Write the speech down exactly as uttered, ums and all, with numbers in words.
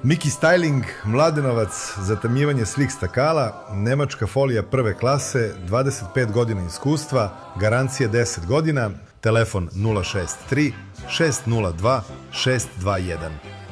Miki Styling, Mladenovac, zatamljivanje svih stakala, nemačka folija prve klase, dvadeset pet godina iskustva, garancija deset godina, telefon nula šest tri šest nula dva šest dva jedan.